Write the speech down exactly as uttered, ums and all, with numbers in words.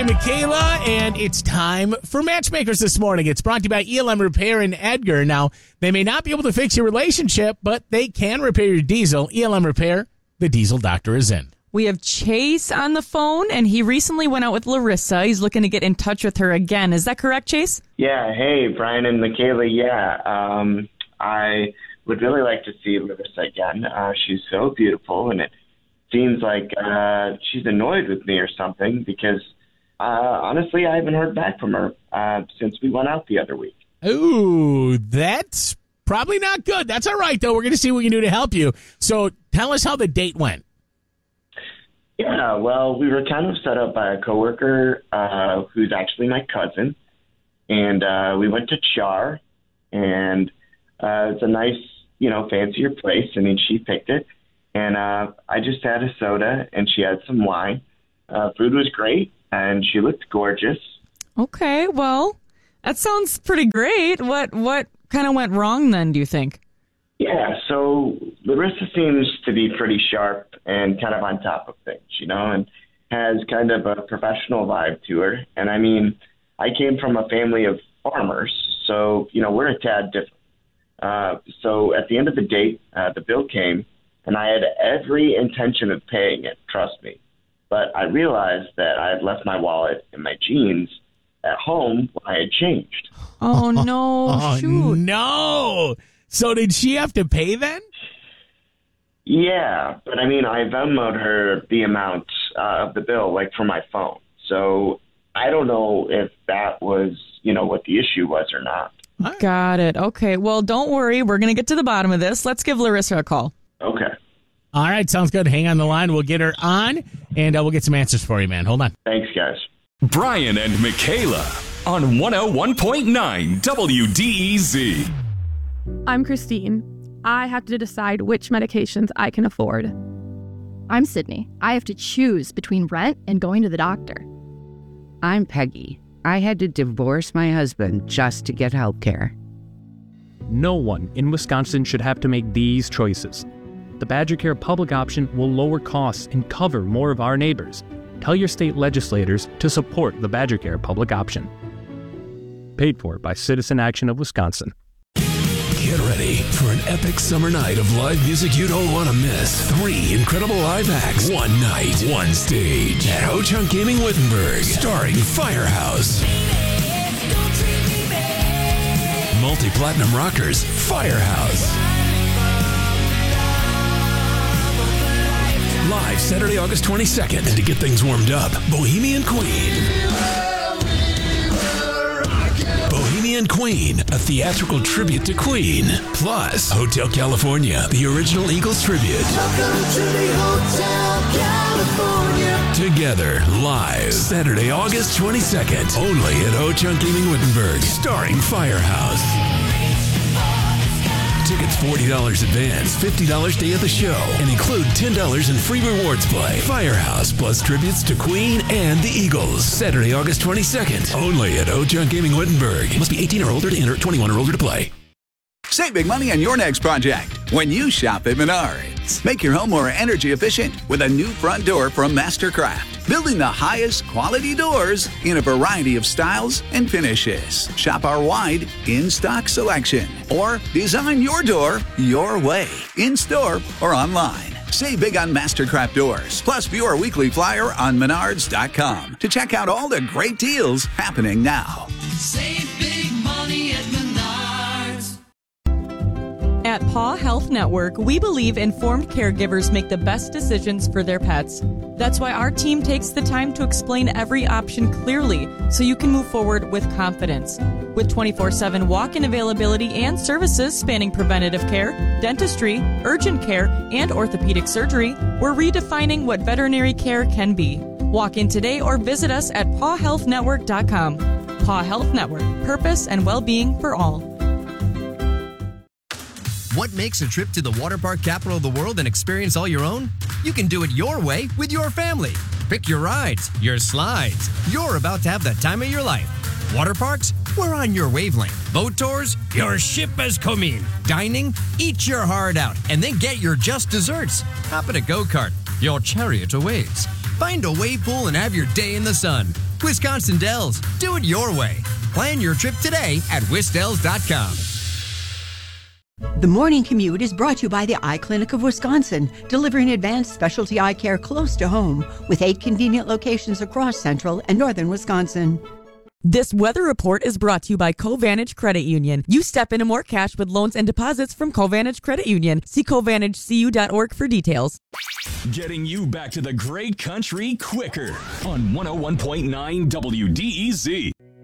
and Michaela, and it's time for Matchmakers this morning. It's brought to you by E L M Repair and Edgar. Now, they may not be able to fix your relationship, but they can repair your diesel. E L M Repair, the diesel doctor is in. We have Chase on the phone, and he recently went out with Larissa. He's looking to get in touch with her again. Is that correct, Chase? Yeah. Hey, Brian and Michaela. Yeah. Um, I would really like to see Larissa again. Uh, she's so beautiful, and it seems like uh, she's annoyed with me or something because, uh, honestly, I haven't heard back from her uh, since we went out the other week. Ooh, that's probably not good. That's all right, though. We're going to see what we can do to help you. So tell us how the date went. Yeah, well, we were kind of set up by a coworker uh, who's actually my cousin, and uh, we went to Char, and uh, it's a nice, you know, fancier place. I mean, she picked it. And uh, I just had a soda, and she had some wine. Uh, food was great, and she looked gorgeous. Okay, well, that sounds pretty great. What what kind of went wrong then, do you think? Yeah, so Larissa seems to be pretty sharp and kind of on top of things, you know, and has kind of a professional vibe to her. And, I mean, I came from a family of farmers, so, you know, we're a tad different. Uh, so at the end of the date, uh, the bill came. And I had every intention of paying it, trust me. But I realized that I had left my wallet and my jeans at home when I had changed. Oh, no. Oh, Shoot. no. So did she have to pay then? Yeah, but I mean, I Venmo'd her the amount uh, of the bill, like, from my phone. So I don't know if that was, you know, what the issue was or not. Got it. Okay, well, don't worry. We're going to get to the bottom of this. Let's give Larissa a call. Okay. All right, sounds good. Hang on the line. We'll get her on, and uh, we'll get some answers for you, man. Hold on. Thanks, guys. Brian and Michaela on one oh one point nine W D E Z. I'm Christine. I have to decide which medications I can afford. I'm Sydney. I have to choose between rent and going to the doctor. I'm Peggy. I had to divorce my husband just to get health care. No one in Wisconsin should have to make these choices. The Badger Care public option will lower costs and cover more of our neighbors. Tell your state legislators to support the Badger Care public option. Paid for by Citizen Action of Wisconsin. Get ready for an epic summer night of live music you don't want to miss. Three incredible live acts, one night, one stage at Ho-Chunk Gaming Wittenberg, starring Firehouse. Multi-platinum rockers, Firehouse. Live Saturday, August twenty-second. And to get things warmed up, Bohemian Queen. Bohemian Queen, a theatrical tribute to Queen. Plus, Hotel California, the original Eagles tribute. Welcome to the Hotel California. Together, live, Saturday, August twenty-second. Only at Ho-Chunk Gaming Wittenberg, starring Firehouse. Tickets forty dollars advance, fifty dollars day of the show, and include ten dollars in free rewards play. Firehouse plus tributes to Queen and the Eagles. Saturday, August twenty-second. Only at Ho-Chunk Gaming Wittenberg. Must be eighteen or older to enter, twenty-one or older to play. Save big money on your next project when you shop at Menards. Make your home more energy efficient with a new front door from Mastercraft. Building the highest quality doors in a variety of styles and finishes. Shop our wide in-stock selection or design your door your way, in-store or online. Save big on Mastercraft doors. Plus, view our weekly flyer on menards dot com to check out all the great deals happening now. Save big money at Menards. At Paw Health Network, we believe informed caregivers make the best decisions for their pets. That's why our team takes the time to explain every option clearly so you can move forward with confidence. With twenty-four seven walk-in availability and services spanning preventative care, dentistry, urgent care, and orthopedic surgery, we're redefining what veterinary care can be. Walk in today or visit us at paw health network dot com. Paw Health Network, purpose and well-being for all. What makes a trip to the water park capital of the world an experience all your own? You can do it your way with your family. Pick your rides, your slides. You're about to have the time of your life. Water parks? We're on your wavelength. Boat tours? Your ship has come in. Dining? Eat your heart out and then get your just desserts. Hop in a go-kart. Your chariot awaits. Find a wave pool and have your day in the sun. Wisconsin Dells. Do it your way. Plan your trip today at wisdells dot com. The Morning Commute is brought to you by the Eye Clinic of Wisconsin, delivering advanced specialty eye care close to home with eight convenient locations across central and northern Wisconsin. This weather report is brought to you by Covantage Credit Union. You step into more cash with loans and deposits from Covantage Credit Union. See covantage c u dot org for details. Getting you back to the great country quicker on one oh one point nine W D E Z.